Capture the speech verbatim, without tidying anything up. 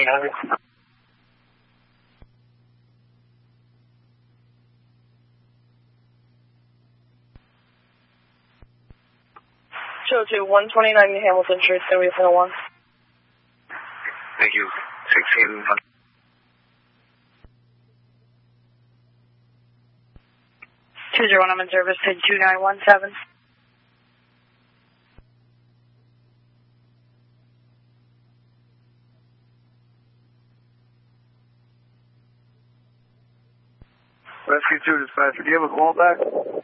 eighteen hundred. two oh two, one twenty-nine Hamilton Street, Louis one oh one. Thank you. sixteen hundred. two zero one, I'm in service to two nine one seven. Rescue two, dispatcher, do you have a call back?